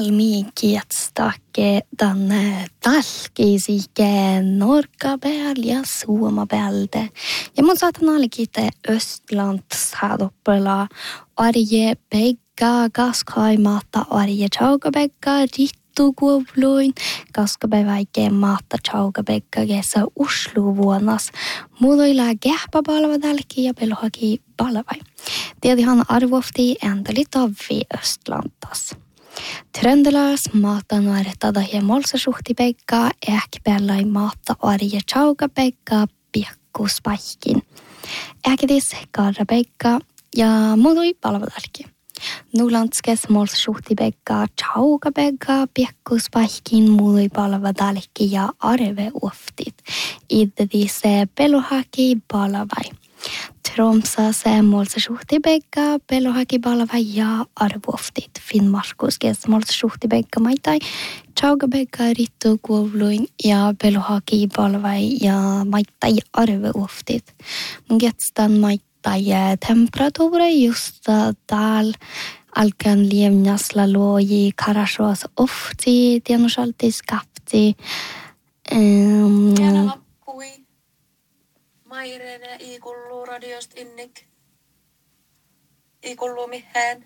valmiikietstake den talkisike norkabel ja suomabelde. Ja mun saatan alikite Östlandshädoppela arje begga gaskaimata arje chaugabegga rittukuovluin gaskabeväike maata chaugabegga kesa Oslo vuonas. Muloilla gähpapalvadalki ja pelohaki palvai. Tiedihan arvofti endeli tavvi Östlantas. Trøndelags matan arretada ja molsasuhtibegga äkbellai maata arje chaugabegga piekkuspaikin. Äkidis karrabegga ja mului palvadalki. Nulandskes molsasuhtibegga chaugabegga piekkuspaikin mului palvadalki ja arve oftit. Idedise pelohaki palvai. Tromsase molsasuhtibegga pelohaki palvai ja arvoftit. Finnmarkuskes molsasuhtibegga maitai chaugabegga rittukuovluin ja pelohaki palvai ja maitai arveoftit. Mun getstan maitai temperatuura just täällä alkan liemnasla luoji karasjoas ofti tienusalti skapti. Täällä loppui. Mairene ei kulluu radiosta innik. Ei kulluu mihään.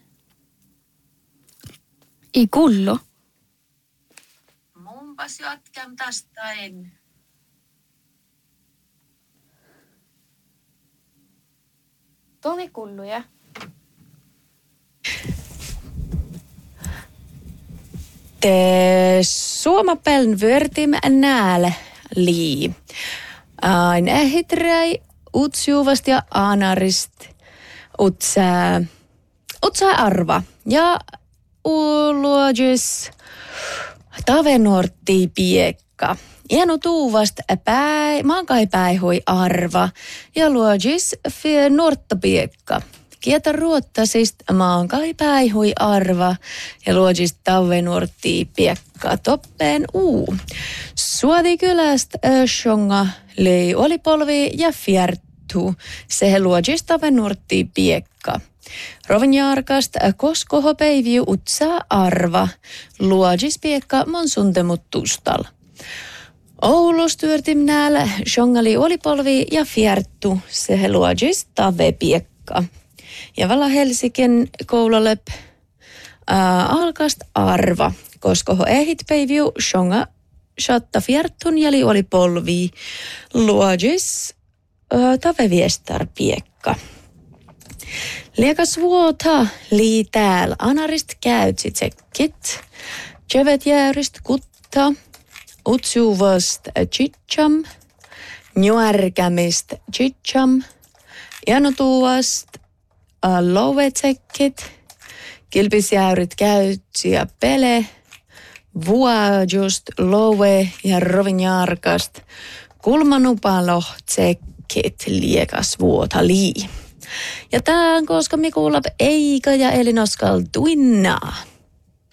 Ei kullu? Munpas jatkan tästain. Toni kulluja. Det suomapellen vörtim nääl lii. Ain ehiträi utsjuvast ja anarist utsa arva. Ja uluodjus tavenortti piekka. Ienu tuuvast maankai päihoi arva ja luodjus fie nortta piekka. Kieta ruottasist maankai päihoi arva ja luodjus tavenortti piekka toppeen uu. Suodikyläst shonga lei olipolvi ja fjertu, se luodjus tavenortti piekka. Rovnjarkast koskoho päiviu utsaa arva, luodjus piekka mon suntemut tustal. Oulus työrtim näällä shongali olipolvi ja fjertu, se luodjus tave piekka. Ja vala Helsiken koulolep alkast arva, koskoho ehit päiviu shonga shatta fjertun jali olipolvi, luodjus tave viestar piekka. Liekas vuota lii täällä anarist käytsi tsekkit, tjövet jäärist kutta, utsuvast chicham, njuärkämist chicham, janotuvast love tsekkit, kilpisjäärit käytsi ja pele, vuojust love ja rovinjarkast, kulmanupalo tsekkit liekas vuota lii. Ja tää on koska Mikulap Eika ja Elinoskal Tuinnaa.